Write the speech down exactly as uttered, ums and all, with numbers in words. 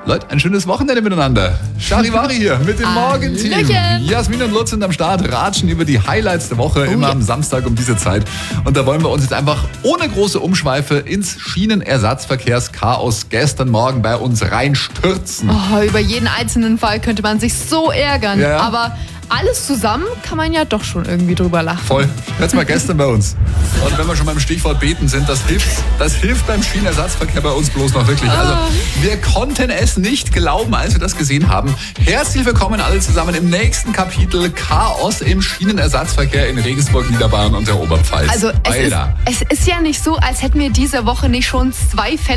Leute, ein schönes Wochenende miteinander. Charivari hier mit dem Morgenteam. Hallöchen. Jasmin und Lutz sind am Start, ratschen über die Highlights der Woche, Oh immer ja. am Samstag um diese Zeit. Und da wollen wir uns jetzt einfach ohne große Umschweife ins Schienenersatzverkehrschaos gestern Morgen bei uns reinstürzen. Oh, über jeden einzelnen Fall könnte man sich so ärgern. Ja, ja. Aber alles zusammen kann man ja doch schon irgendwie drüber lachen. Voll. Jetzt mal gestern bei uns. Und wenn wir schon beim Stichwort beten sind, das hilft, das hilft beim Schienenersatzverkehr bei uns bloß noch wirklich. Also wir konnten es nicht glauben, als wir das gesehen haben. Herzlich willkommen alle zusammen im nächsten Kapitel Chaos im Schienenersatzverkehr in Regensburg, Niederbayern und der Oberpfalz. Also es ist, Alter. es ist ja nicht so, als hätten wir diese Woche nicht schon zwei Fälle